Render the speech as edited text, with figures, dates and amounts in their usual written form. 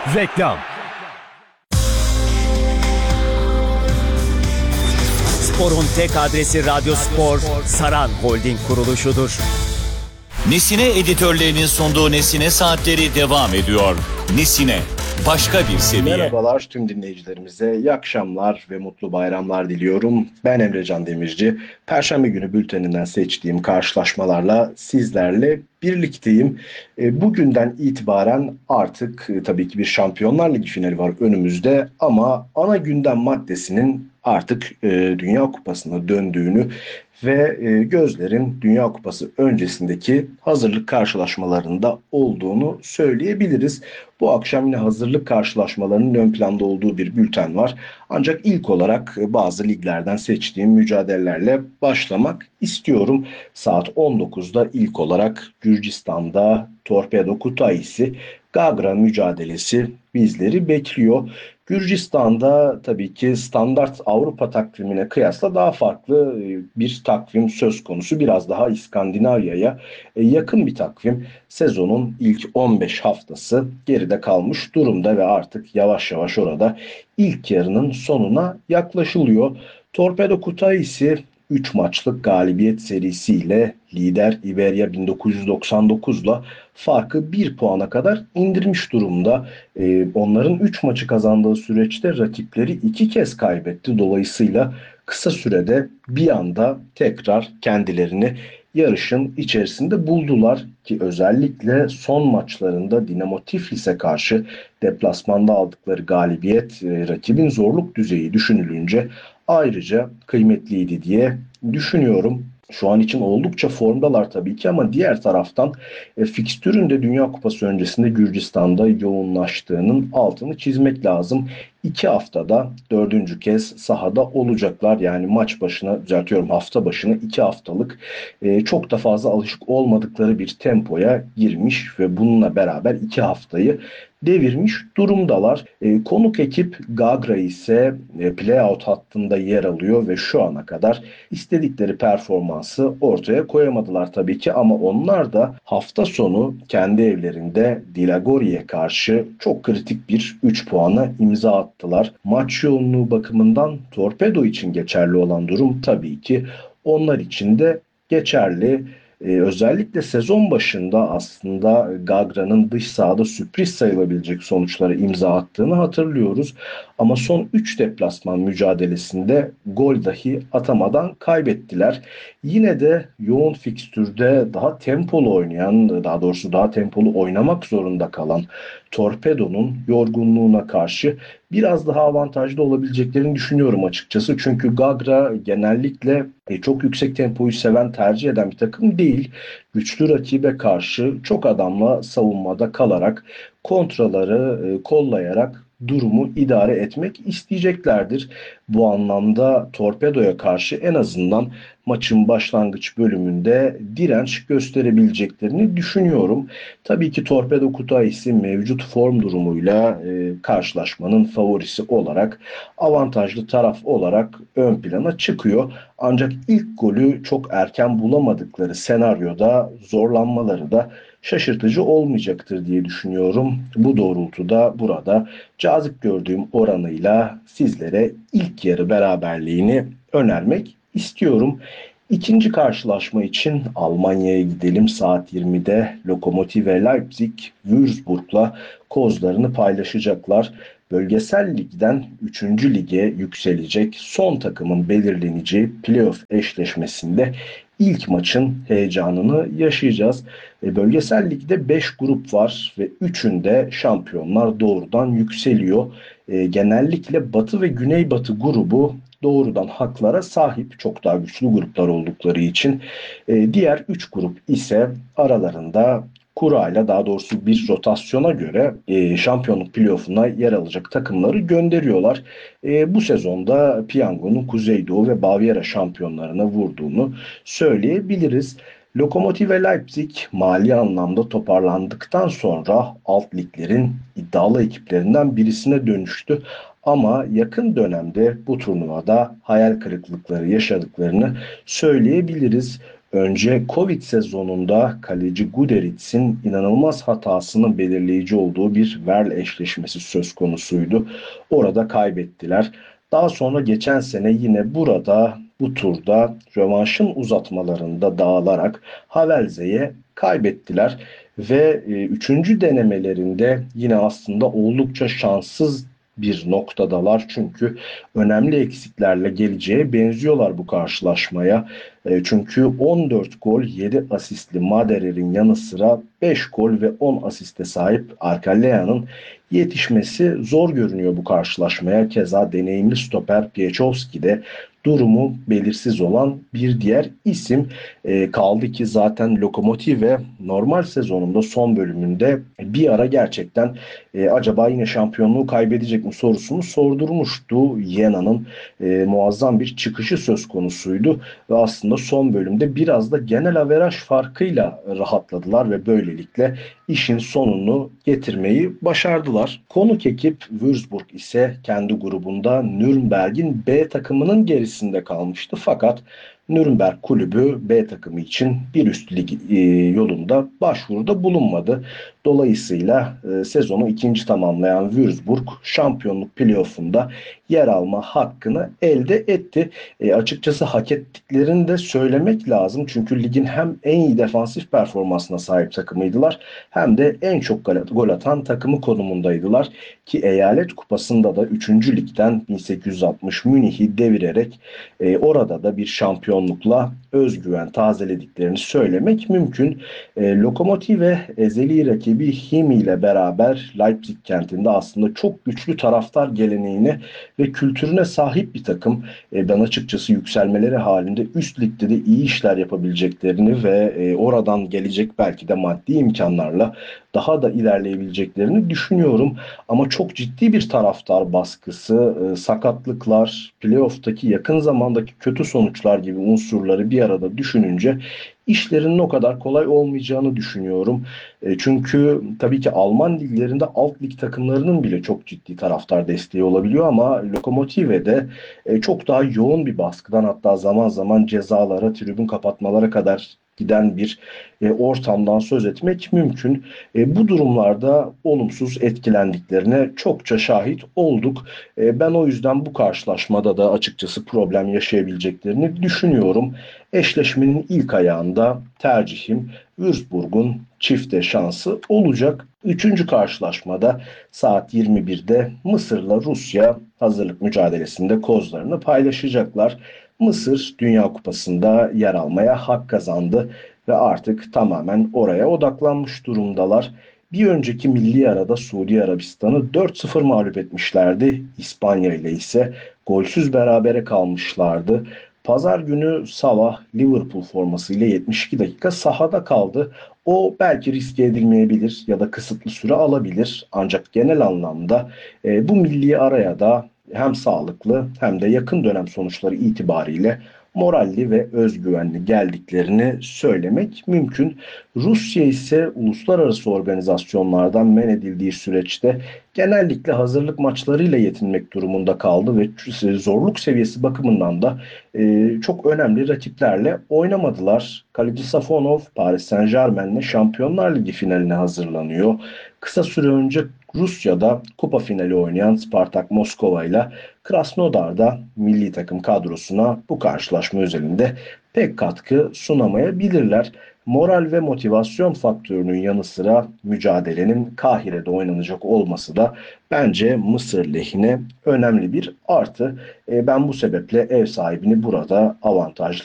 Reklam. Spor'un tek adresi Radyo Spor, Saran Holding kuruluşudur. Nesine editörlerinin sunduğu Nesine Saatleri devam ediyor. Nesine, başka bir seviye. Merhabalar tüm dinleyicilerimize, iyi akşamlar ve mutlu bayramlar diliyorum. Ben Emrecan Demirci. Perşembe günü bülteninden seçtiğim karşılaşmalarla sizlerle birlikteyim. Bugünden itibaren artık tabii ki bir Şampiyonlar Ligi finali var önümüzde ama ana gündem maddesinin artık Dünya Kupası'na döndüğünü ve gözlerin Dünya Kupası öncesindeki hazırlık karşılaşmalarında olduğunu söyleyebiliriz. Bu akşam yine hazırlık karşılaşmalarının ön planda olduğu bir bülten var. Ancak ilk olarak bazı liglerden seçtiğim mücadelelerle başlamak istiyorum. Saat 19'da ilk olarak Gürcistan'da Torpedo Kutaisi Gagra mücadelesi bizleri bekliyor. Gürcistan'da tabii ki standart Avrupa takvimine kıyasla daha farklı bir takvim söz konusu. Biraz daha İskandinavya'ya yakın bir takvim. Sezonun ilk 15 haftası geride kalmış durumda ve artık yavaş yavaş orada ilk yarının sonuna yaklaşılıyor. Torpedo Kutaisi 3 maçlık galibiyet serisiyle lider Iberia 1999'la farkı 1 puana kadar indirmiş durumda. Onların 3 maçı kazandığı süreçte rakipleri 2 kez kaybetti. Dolayısıyla kısa sürede bir anda tekrar kendilerini yarışın içerisinde buldular ki özellikle son maçlarında Dinamo Tiflis'e karşı deplasmanda aldıkları galibiyet rakibin zorluk düzeyi düşünülünce ayrıca kıymetliydi diye düşünüyorum. Şu an için oldukça formdalar tabii ki ama diğer taraftan fikstürün de Dünya Kupası öncesinde Gürcistan'da yoğunlaştığının altını çizmek lazım. 2 haftada 4. kez sahada olacaklar. Yani maç başına düzeltiyorum hafta başına 2 haftalık çok da fazla alışık olmadıkları bir tempoya girmiş ve bununla beraber 2 haftayı devirmiş durumdalar. Konuk ekip Gagra ise playout hattında yer alıyor ve şu ana kadar istedikleri performansı ortaya koyamadılar tabii ki ama onlar da hafta sonu kendi evlerinde Dilagori'ye karşı çok kritik bir 3 puana imza attılar. Maç yoğunluğu bakımından Torpedo için geçerli olan durum tabii ki onlar için de geçerli. Özellikle sezon başında aslında Gagra'nın dış sahada sürpriz sayılabilecek sonuçlara imza attığını hatırlıyoruz. Ama son 3 deplasman mücadelesinde gol dahi atamadan kaybettiler. Yine de yoğun fikstürde daha tempolu oynayan, daha doğrusu daha tempolu oynamak zorunda kalan Torpedo'nun yorgunluğuna karşı biraz daha avantajlı olabileceklerini düşünüyorum açıkçası. Çünkü Gagra genellikle çok yüksek tempoyu seven, tercih eden bir takım değil. Güçlü rakibe karşı çok adamla savunmada kalarak, kontraları kollayarak durumu idare etmek isteyeceklerdir. Bu anlamda Torpedo'ya karşı en azından maçın başlangıç bölümünde direnç gösterebileceklerini düşünüyorum. Tabii ki Torpedo Kutaisi mevcut form durumuyla karşılaşmanın favorisi olarak, avantajlı taraf olarak ön plana çıkıyor. Ancak ilk golü çok erken bulamadıkları senaryoda zorlanmaları da şaşırtıcı olmayacaktır diye düşünüyorum. Bu doğrultuda burada cazip gördüğüm oranıyla sizlere ilk yarı beraberliğini önermek istiyorum. İkinci karşılaşma için Almanya'ya gidelim. Saat 20'de Lokomotive Leipzig Würzburg'la kozlarını paylaşacaklar. Bölgesel ligden 3. lige yükselecek son takımın belirleneceği playoff eşleşmesinde ilk maçın heyecanını yaşayacağız. Bölgesel ligde 5 grup var ve 3'ünde şampiyonlar doğrudan yükseliyor. Genellikle Batı ve Güneybatı grubu doğrudan haklara sahip, çok daha güçlü gruplar oldukları için. Diğer 3 grup ise aralarında kurayla, daha doğrusu bir rotasyona göre şampiyonluk playoff'una yer alacak takımları gönderiyorlar. Bu sezonda Piyango'nun Kuzeydoğu ve Bavyera şampiyonlarına vurduğunu söyleyebiliriz. Lokomotive Leipzig mali anlamda toparlandıktan sonra alt liglerin iddialı ekiplerinden birisine dönüştü. Ama yakın dönemde bu turnuvada hayal kırıklıkları yaşadıklarını söyleyebiliriz. önce Covid sezonunda kaleci Guderitz'in inanılmaz hatasının belirleyici olduğu bir Verl eşleşmesi söz konusuydu. Orada kaybettiler. Daha sonra geçen sene yine bu turda rövanşın uzatmalarında dağılarak Havelze'ye kaybettiler. Ve üçüncü denemelerinde yine aslında oldukça şanssız bir noktadalar. Çünkü önemli eksiklerle geleceğe benziyorlar bu karşılaşmaya. Çünkü 14 gol 7 asistli Maderer'in yanı sıra 5 gol ve 10 asiste sahip Arkallea'nın yetişmesi zor görünüyor bu karşılaşmaya. Keza deneyimli stoper Pieczowski de durumu belirsiz olan bir diğer isim. Kaldı ki zaten Lokomotive normal sezonunda son bölümünde bir ara gerçekten acaba yine şampiyonluğu kaybedecek mi sorusunu sordurmuştu. Jena'nın muazzam bir çıkışı söz konusuydu ve aslında son bölümde biraz da genel averaj farkıyla rahatladılar ve böylelikle işin sonunu getirmeyi başardılar. Konuk ekip Würzburg ise kendi grubunda Nürnberg'in B takımının gerisinde kalmıştı. Fakat Nürnberg kulübü B takımı için bir üst lig yolunda başvuruda bulunmadı. Dolayısıyla sezonu ikinci tamamlayan Würzburg şampiyonluk playoff'unda yer alma hakkını elde etti. Açıkçası hak ettiklerini de söylemek lazım. Çünkü ligin hem en iyi defansif performansına sahip takımıydılar hem de en çok gol atan takımı konumundaydılar. Ki Eyalet Kupası'nda da 3. ligden 1860 Münih'i devirerek orada da bir şampiyonlukla özgüven tazelediklerini söylemek mümkün. Lokomotive ezeli rakibi Himi ile beraber Leipzig kentinde aslında çok güçlü taraftar geleneğine ve kültürüne sahip bir takım. Ben açıkçası yükselmeleri halinde üst ligde de iyi işler yapabileceklerini ve oradan gelecek belki de maddi imkanlarla daha da ilerleyebileceklerini düşünüyorum. Ama çok ciddi bir taraftar baskısı, sakatlıklar, playoff'taki yakın zamandaki kötü sonuçlar gibi unsurları bir arada düşününce işlerinin o kadar kolay olmayacağını düşünüyorum. Çünkü tabii ki Alman liglerinde alt lig takımlarının bile çok ciddi taraftar desteği olabiliyor ama Lokomotive'de çok daha yoğun bir baskıdan, hatta zaman zaman cezalara, tribün kapatmalara kadar giden bir ortamdan söz etmek mümkün. Bu durumlarda olumsuz etkilendiklerine çokça şahit olduk. Ben o yüzden bu karşılaşmada da açıkçası problem yaşayabileceklerini düşünüyorum. Eşleşmenin ilk ayağında tercihim Würzburg'un çifte şansı olacak. Üçüncü karşılaşmada saat 21'de Mısır'la Rusya hazırlık mücadelesinde kozlarını paylaşacaklar. Mısır Dünya Kupası'nda yer almaya hak kazandı ve artık tamamen oraya odaklanmış durumdalar. Bir önceki milli arada Suudi Arabistan'ı 4-0 mağlup etmişlerdi. İspanya ile ise golsüz berabere kalmışlardı. Pazar günü Salah Liverpool formasıyla 72 dakika sahada kaldı. O belki riske edilmeyebilir ya da kısıtlı süre alabilir. Ancak genel anlamda bu milli araya da hem sağlıklı hem de yakın dönem sonuçları itibariyle moralli ve özgüvenli geldiklerini söylemek mümkün. Rusya ise uluslararası organizasyonlardan men edildiği süreçte genellikle hazırlık maçlarıyla yetinmek durumunda kaldı ve zorluk seviyesi bakımından da çok önemli rakiplerle oynamadılar. Kaleci Safonov Paris Saint-Germain'le Şampiyonlar Ligi finaline hazırlanıyor. Kısa süre önce Rusya'da kupa finali oynayan Spartak Moskova ile Krasnodar'da milli takım kadrosuna bu karşılaşma özelinde pek katkı sunamayabilirler. Moral ve motivasyon faktörünün yanı sıra mücadelenin Kahire'de oynanacak olması da bence Mısır lehine önemli bir artı. Ben bu sebeple ev sahibini burada avantajlı